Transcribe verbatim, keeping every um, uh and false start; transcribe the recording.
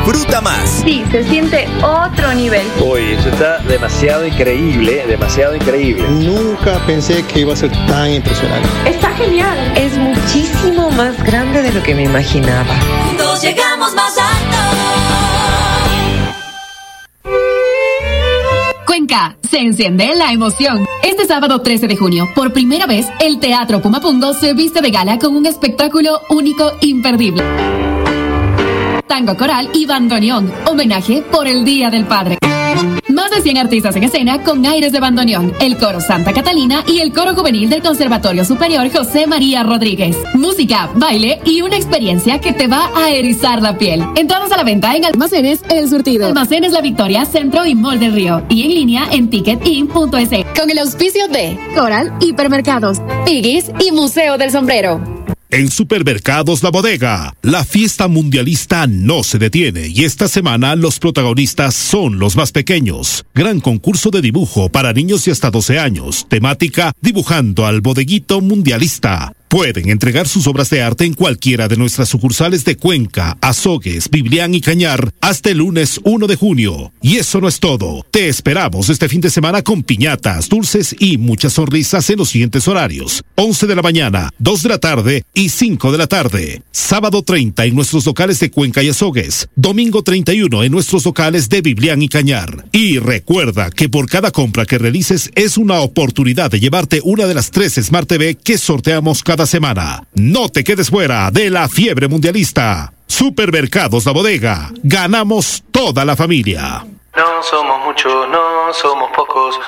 disfruta más. Sí, se siente otro nivel. Uy, eso está demasiado increíble, demasiado increíble. Nunca pensé que iba a ser tan impresionante. Está genial. Es muchísimo más grande de lo que me imaginaba. Juntos llegamos más alto. Cuenca, se enciende la emoción. Este sábado trece de junio, por primera vez, el Teatro Pumapungo se viste de gala con un espectáculo único, imperdible. Tango coral y bandoneón, homenaje por el Día del Padre. Más de cien artistas en escena con aires de bandoneón, el coro Santa Catalina y el coro juvenil del Conservatorio Superior José María Rodríguez. Música, baile y una experiencia que te va a erizar la piel. Entradas a la venta en Almacenes El Surtido, Almacenes La Victoria, Centro y Mall del Río y en línea en ticketin punto es. Con el auspicio de Coral Hipermercados, Piggies y Museo del Sombrero. En Supermercados La Bodega, la fiesta mundialista no se detiene y esta semana los protagonistas son los más pequeños. Gran concurso de dibujo para niños de hasta doce años. Temática Dibujando al Bodeguito Mundialista. Pueden entregar sus obras de arte en cualquiera de nuestras sucursales de Cuenca, Azogues, Biblián y Cañar hasta el lunes primero de junio. Y eso no es todo. Te esperamos este fin de semana con piñatas, dulces y muchas sonrisas en los siguientes horarios. once de la mañana, dos de la tarde y cinco de la tarde. Sábado treinta en nuestros locales de Cuenca y Azogues. Domingo treinta y uno en nuestros locales de Biblián y Cañar. Y recuerda que por cada compra que realices es una oportunidad de llevarte una de las tres Smart T V que sorteamos cada semana. No te quedes fuera de la fiebre mundialista. Supermercados La Bodega. Ganamos toda la familia. No somos muchos, no somos pocos,